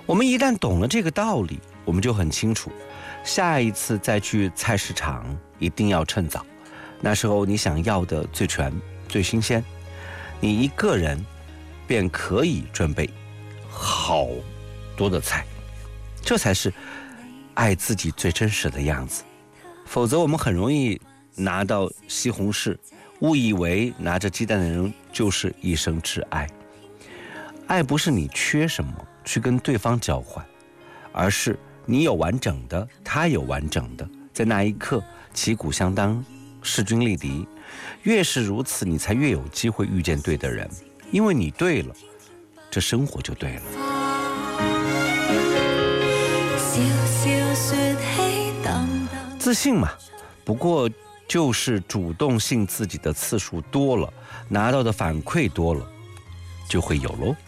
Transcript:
我们一旦懂了这个道理，我们就很清楚，下一次再去菜市场一定要趁早，那时候你想要的最全最新鲜，你一个人便可以准备好多的菜，这才是爱自己最真实的样子。否则我们很容易拿到西红柿，误以为拿着鸡蛋的人就是一生挚爱。爱不是你缺什么去跟对方交换，而是你有完整的，他有完整的，在那一刻旗鼓相当，势均力敌。越是如此，你才越有机会遇见对的人，因为你对了，这生活就对了。自信嘛，不过就是主动信自己的次数多了，拿到的反馈多了，就会有咯。